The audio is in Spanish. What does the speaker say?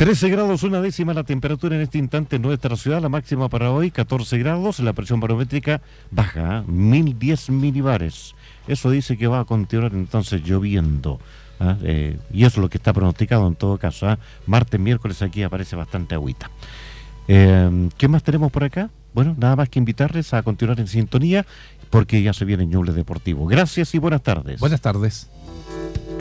13 grados, una décima la temperatura en este instante en nuestra ciudad, la máxima para hoy 14 grados, la presión barométrica baja, 1010 milibares. Eso dice que va a continuar entonces lloviendo. Y eso es lo que está pronosticado en todo caso. Martes, miércoles aquí aparece bastante agüita. ¿Qué más tenemos por acá? Bueno, nada más que invitarles a continuar en sintonía porque ya se viene Ñuble Deportivo. Gracias y buenas tardes. Buenas tardes.